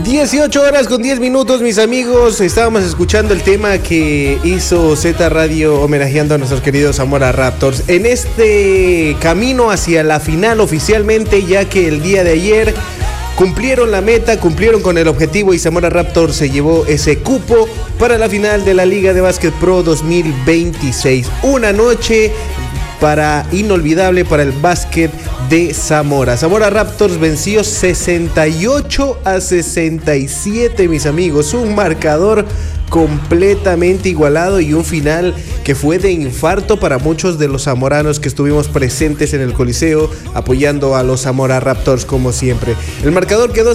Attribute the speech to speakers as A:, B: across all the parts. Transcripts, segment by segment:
A: 18 horas con 10 minutos, mis amigos. Estábamos escuchando el tema que hizo Z Radio homenajeando a nuestros queridos Zamora Raptors en este camino hacia la final oficialmente, ya que el día de ayer cumplieron la meta, cumplieron con el objetivo y Zamora Raptors se llevó ese cupo para la final de la Liga de Básquet Pro 2026. Una noche inolvidable para el básquet de Zamora. Zamora Raptors venció 68-67, mis amigos. Un marcador completamente igualado y un final que fue de infarto para muchos de los zamoranos que estuvimos presentes en el Coliseo apoyando a los Zamora Raptors como siempre. El marcador quedó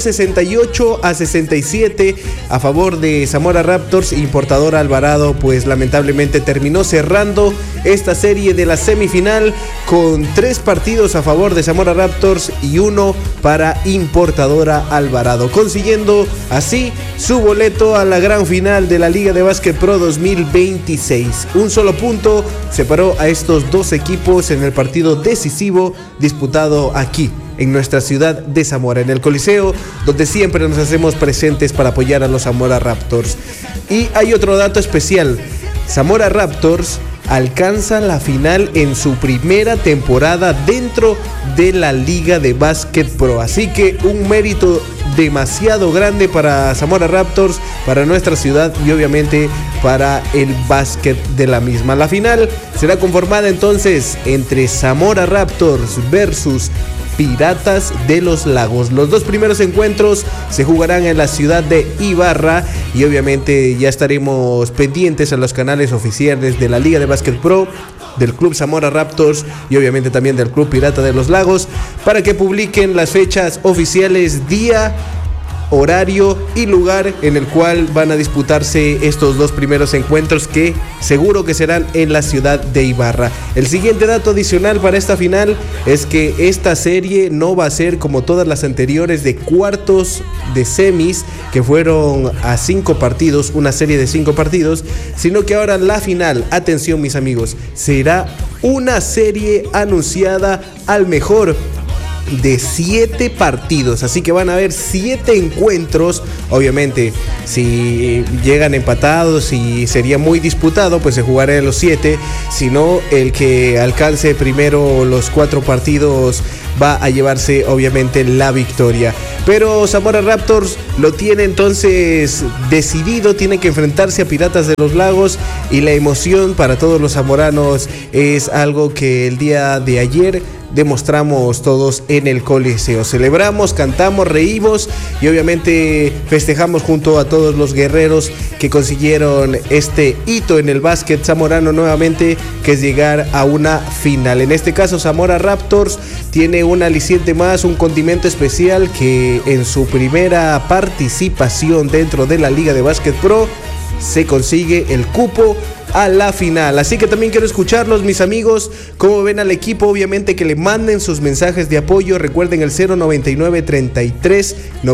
A: 68-67 a favor de Zamora Raptors. Importadora Alvarado pues lamentablemente terminó cerrando esta serie de la semifinal con 3 partidos a favor de Zamora Raptors y 1 para Importadora Alvarado, consiguiendo así su boleto a la gran final de la Liga de Básquet Pro 2026. Un solo punto separó a estos dos equipos en el partido decisivo disputado aquí en nuestra ciudad de Zamora, en el Coliseo, donde siempre nos hacemos presentes para apoyar a los Zamora Raptors. Y hay otro dato especial: Zamora Raptors alcanza la final en su primera temporada dentro de la Liga de Básquet Pro. Así que un mérito demasiado grande para Zamora Raptors, para nuestra ciudad y obviamente para el básquet de la misma. La final será conformada entonces entre Zamora Raptors versus Piratas de los Lagos. Los dos primeros encuentros se jugarán en la ciudad de Ibarra y obviamente ya estaremos pendientes a los canales oficiales de la Liga de Básquet Pro, del Club Zamora Raptors y obviamente también del Club Pirata de los Lagos para que publiquen las fechas oficiales, día, horario y lugar en el cual van a disputarse estos dos primeros encuentros, que seguro que serán en la ciudad de Ibarra. El siguiente dato adicional para esta final es que esta serie no va a ser como todas las anteriores de cuartos de semis, que fueron a 5 partidos, una serie de 5 partidos, sino que ahora la final, atención mis amigos, será una serie anunciada al mejor de 7 partidos, así que van a haber 7 encuentros. Obviamente si llegan empatados y sería muy disputado, pues se jugará en los 7, si no, el que alcance primero los 4 partidos va a llevarse obviamente la victoria. Pero Zamora Raptors lo tiene entonces decidido, tiene que enfrentarse a Piratas de los Lagos y la emoción para todos los zamoranos es algo que el día de ayer demostramos todos en el Coliseo. Celebramos, cantamos, reímos y obviamente festejamos junto a todos los guerreros que consiguieron este hito en el básquet zamorano nuevamente, que es llegar a una final. En este caso Zamora Raptors tiene un aliciente más, un condimento especial, que en su primera participación dentro de la Liga de Básquet Pro se consigue el cupo a la final. Así que también quiero escucharlos, mis amigos, cómo ven al equipo, obviamente que le manden sus mensajes de apoyo. Recuerden el 099 33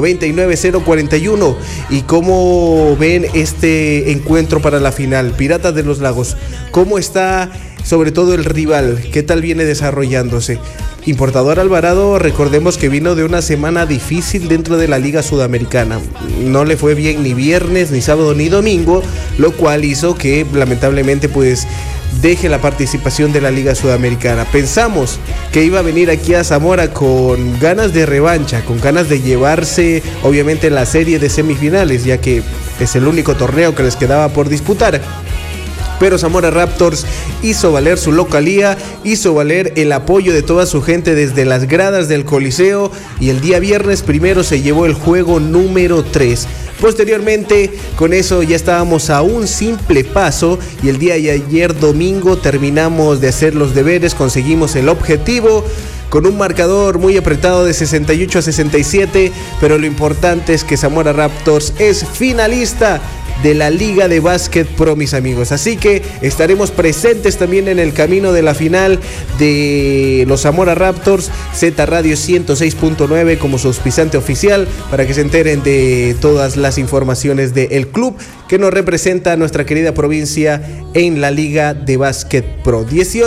A: 99 041 y cómo ven este encuentro para la final. Piratas de los Lagos, ¿cómo está sobre todo el rival? ¿Qué tal viene desarrollándose? Importador Alvarado, recordemos que vino de una semana difícil dentro de la Liga Sudamericana. No le fue bien ni viernes, ni sábado, ni domingo, lo cual hizo que lamentablemente pues deje la participación de la Liga Sudamericana. Pensamos que iba a venir aquí a Zamora con ganas de revancha, con ganas de llevarse obviamente la serie de semifinales, ya que es el único torneo que les quedaba por disputar. Pero Zamora Raptors hizo valer su localía, hizo valer el apoyo de toda su gente desde las gradas del Coliseo y el día viernes primero se llevó el juego número 3. Posteriormente, con eso ya estábamos a un simple paso y el día de ayer domingo terminamos de hacer los deberes, conseguimos el objetivo con un marcador muy apretado de 68-67, pero lo importante es que Zamora Raptors es finalista de la Liga de Básquet Pro, mis amigos. Así que estaremos presentes también en el camino de la final de los Zamora Raptors. Z Radio 106.9 como su auspiciante oficial para que se enteren de todas las informaciones del club que nos representa a nuestra querida provincia en la Liga de Básquet Pro.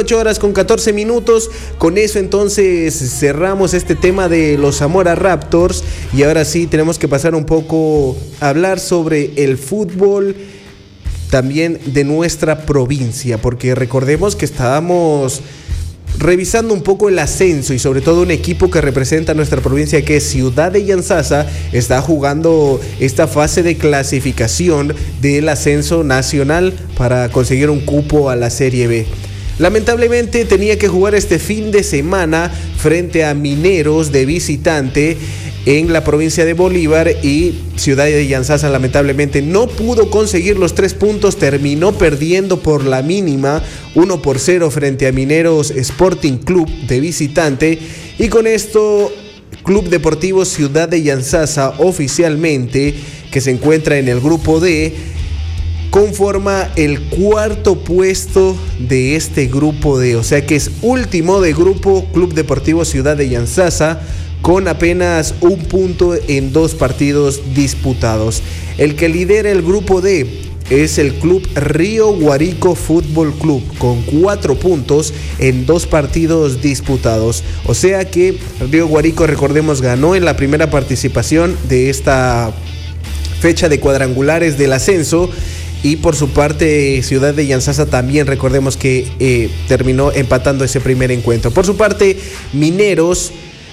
A: 18:14 con eso entonces cerramos este tema de los Zamora Raptors y ahora sí tenemos que pasar un poco a hablar sobre el fútbol también de nuestra provincia, porque recordemos que estábamos revisando un poco el ascenso y sobre todo un equipo que representa a nuestra provincia, que es Ciudad de Yantzaza, está jugando esta fase de clasificación del ascenso nacional para conseguir un cupo a la Serie B. Lamentablemente tenía que jugar este fin de semana frente a Mineros de visitante en la provincia de Bolívar y Ciudad de Yantzaza lamentablemente no pudo conseguir los 3 puntos, terminó perdiendo por la mínima 1-0 frente a Mineros Sporting Club de visitante y con esto Club Deportivo Ciudad de Yantzaza oficialmente, que se encuentra en el grupo D, conforma el 4º puesto de este grupo D, o sea que es último de grupo Club Deportivo Ciudad de Yantzaza con apenas 1 punto en 2 partidos disputados. El que lidera el grupo D es el club Río Guarico Fútbol Club con 4 puntos en 2 partidos disputados. O sea que Río Guarico, recordemos, ganó en la primera participación de esta fecha de cuadrangulares del ascenso. Y por su parte Ciudad de Yantzaza también, recordemos que terminó empatando ese primer encuentro. Por su parte Mineros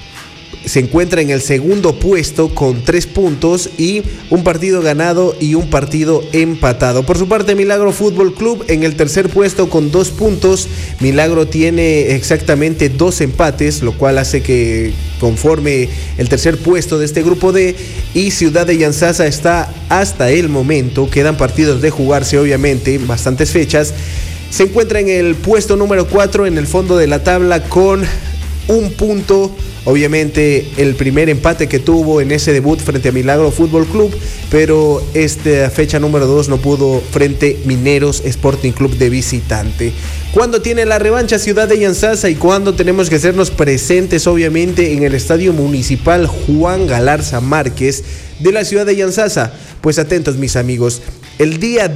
A: se encuentra en el 2º puesto con 3 puntos y 1 partido ganado y 1 partido empatado. Por su parte Milagro Fútbol Club en el 3er puesto con 2 puntos. Milagro tiene exactamente 2 empates, lo cual hace que conforme el 3er puesto de este grupo D. Y Ciudad de Yantzaza está hasta el momento, quedan partidos de jugarse obviamente, bastantes fechas, se encuentra en el puesto número 4 en el fondo de la tabla con 1 punto. Obviamente el primer empate que tuvo en ese debut frente a Milagro Fútbol Club, pero esta fecha número 2 no pudo frente Mineros Sporting Club de visitante. ¿Cuándo tiene la revancha Ciudad de Yantzaza y cuándo tenemos que hacernos presentes? Obviamente en el Estadio Municipal Juan Galarza Márquez de la Ciudad de Yantzaza. Pues atentos mis amigos, el día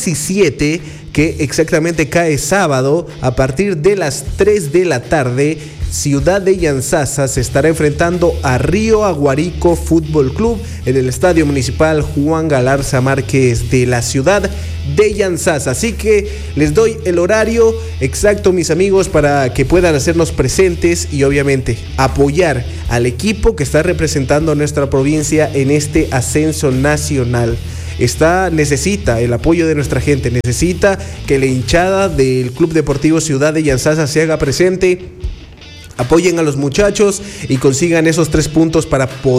A: 17, que exactamente cae sábado, a partir de las 3 de la tarde, Ciudad de Yantzaza se estará enfrentando a Río Aguarico Fútbol Club en el Estadio Municipal Juan Galarza Márquez de la Ciudad de Yantzaza. Así que les doy el horario exacto, mis amigos, para que puedan hacernos presentes y obviamente apoyar al equipo que está representando a nuestra provincia en este ascenso nacional. Necesita el apoyo de nuestra gente, necesita que la hinchada del Club Deportivo Ciudad de Yantzaza se haga presente. Apoyen a los muchachos y consigan esos 3 puntos para poder